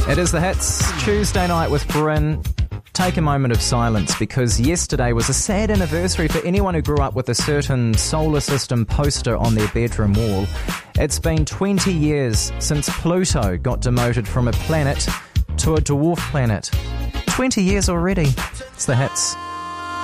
It is The Hits, Tuesday night with Bryn. Take a moment of silence because yesterday was a sad anniversary for anyone who grew up with a certain solar system poster on their bedroom wall. It's been 20 years since Pluto got demoted from a planet to a dwarf planet. 20 years already. It's The Hits.